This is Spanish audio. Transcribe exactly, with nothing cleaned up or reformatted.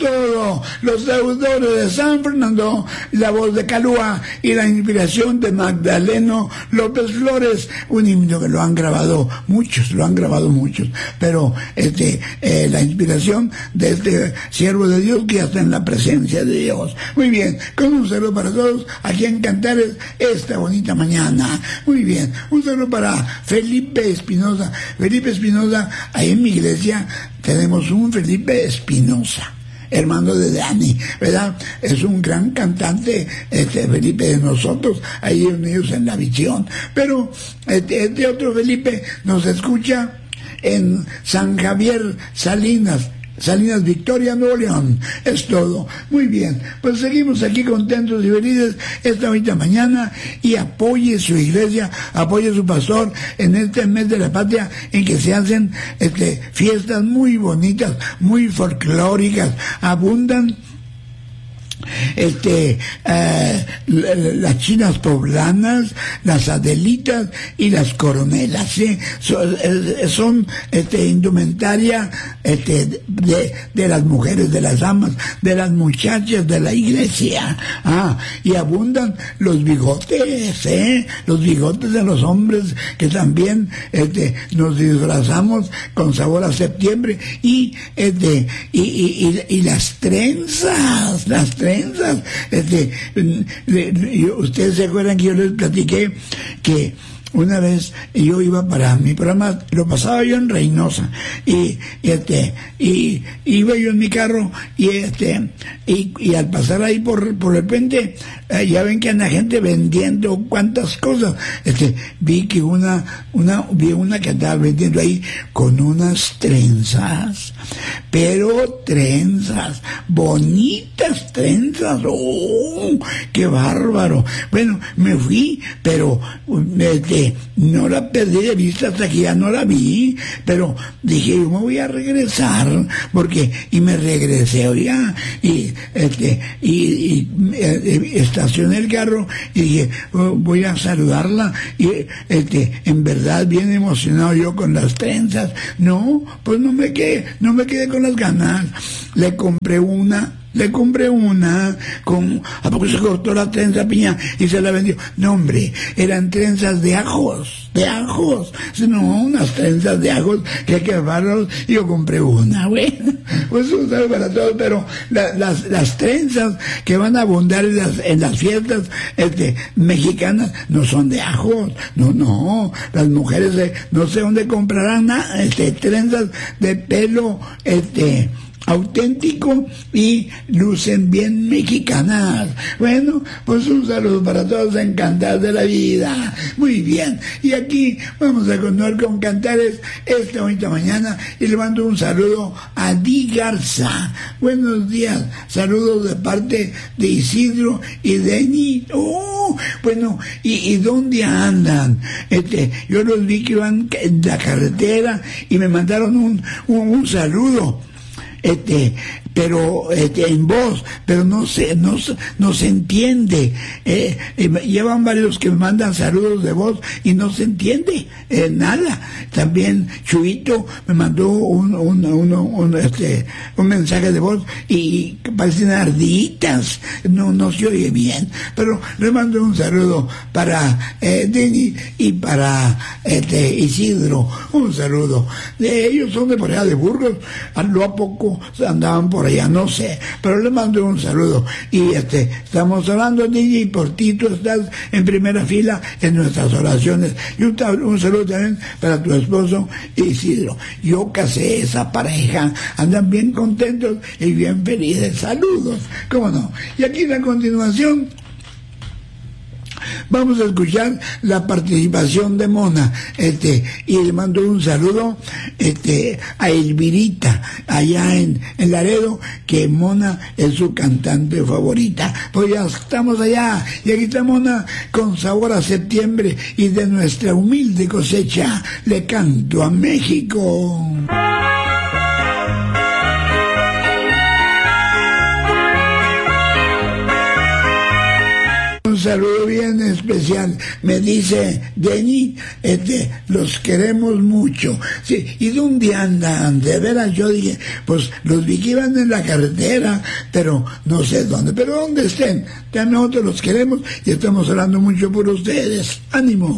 todo. Los deudores de San Fernando, la voz de Calúa y la inspiración de Magdaleno López Flores, un himno que lo han grabado muchos, lo han grabado muchos, pero este, eh, la inspiración de este siervo de Dios que está en la presencia de Dios. Muy bien, con un saludo para todos aquí en Cantares esta bonita mañana. Muy bien, un saludo para Felipe Espinosa. Felipe Espinosa, ahí en mi iglesia tenemos un Felipe Espinosa, hermano de Dani, ¿verdad? Es un gran cantante, este Felipe de nosotros, ahí unidos en la visión. Pero este, este otro Felipe nos escucha en San Javier Salinas, Salinas Victoria, Nuevo León. Es todo. Muy bien, pues seguimos aquí contentos y felices esta bonita mañana, y apoye su iglesia, apoye su pastor en este mes de la patria en que se hacen este, fiestas muy bonitas, muy folclóricas, abundan este eh, las chinas poblanas, las adelitas y las coronelas, ¿sí? son, son este, indumentaria este, de, de las mujeres, de las damas, de las muchachas de la iglesia. Ah, y abundan los bigotes, ¿eh? Los bigotes de los hombres, que también este, nos disfrazamos con sabor a septiembre, y este y, y, y, y las trenzas, las trenzas Este, ustedes se acuerdan que yo les platiqué que una vez yo iba para mi programa, lo pasaba yo en Reynosa, y, y este y iba yo en mi carro, y este y, y al pasar ahí por por repente, eh, ya ven que anda gente vendiendo cuantas cosas. Este vi que una una vi una que andaba vendiendo ahí con unas trenzas, pero trenzas bonitas, trenzas. ¡Oh, qué bárbaro! Bueno, me fui, pero este no la perdí de vista hasta que ya no la vi, pero dije, yo me voy a regresar, porque, y me regresé, oiga, y este, y, y eh, estacioné el carro, y dije, oh, voy a saludarla, y este, en verdad bien emocionado yo con las trenzas. No, pues no me quedé, no me quedé con las ganas. Le compré una, Le compré una con... ¿A poco se cortó la trenza, piña? Y se la vendió. No, hombre, eran trenzas de ajos, de ajos. No, unas trenzas de ajos que hay que llevarlos. Y yo compré una, güey. Pues un saludo para todos, pero la, las, las trenzas que van a abundar en las, en las fiestas este, mexicanas no son de ajos. No, no. Las mujeres de, no sé dónde comprarán nada, este, trenzas de pelo, este... auténtico, y lucen bien mexicanas. Bueno, pues un saludo para todos, encantados de la vida. Muy bien, y aquí vamos a continuar con Cantares esta bonita mañana, y le mando un saludo a Di Garza. Buenos días, saludos de parte de Isidro y Deni. Oh, bueno, y, y dónde andan. Este, yo los vi que iban en la carretera y me mandaron un, un, un saludo. Este, pero este, en voz, pero no se, no, no se entiende. Eh, eh, llevan varios que me mandan saludos de voz y no se entiende eh, nada. También Chuito me mandó un, un, un, un, este, un mensaje de voz y parecen arditas, no, no se oye bien, pero le mando un saludo para eh, Denny y para este, Isidro, un saludo. De ellos son de por allá de Burgos, a lo a poco andaban por allá, no sé, pero le mando un saludo. Y este, estamos hablando de ella, y por ti tú estás en primera fila en nuestras oraciones. Y un, un saludo también para tu esposo Isidro. Yo casé esa pareja, andan bien contentos y bien felices. Saludos, cómo no. Y aquí en la continuación vamos a escuchar la participación de Mona, este, y le mando un saludo este, a Elvirita, allá en, en Laredo, que Mona es su cantante favorita. Pues ya estamos allá, y aquí está Mona con sabor a septiembre, y de nuestra humilde cosecha le canto a México. saludo bien especial. Me dice Denny, este, los queremos mucho. Sí, ¿y dónde andan? De veras, yo dije, pues los vi que iban en la carretera, pero no sé dónde. Pero donde estén, ya nosotros los queremos y estamos hablando mucho por ustedes. ¡Ánimo!